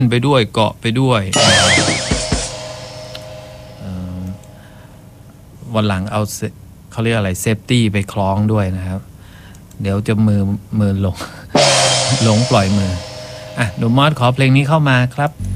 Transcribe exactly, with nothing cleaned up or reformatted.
ไปด้วยเกาะไปด้วยวันหลังเอาเขาเรียกอะไรเซฟตี้ไปคล้องด้วยนะครับเดี๋ยวจะมือมือหลง หลงปล่อยมืออ่ะหนูมอสขอเพลงนี้เข้ามาครับ